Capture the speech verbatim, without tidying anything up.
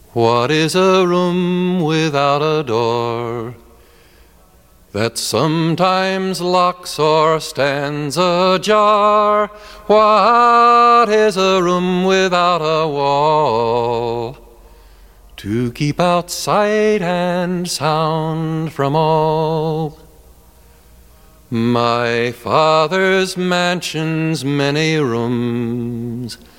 What is a room without a door that sometimes locks or stands ajar? What is a room without a wall to keep out sight and sound from all? My father's mansion's many rooms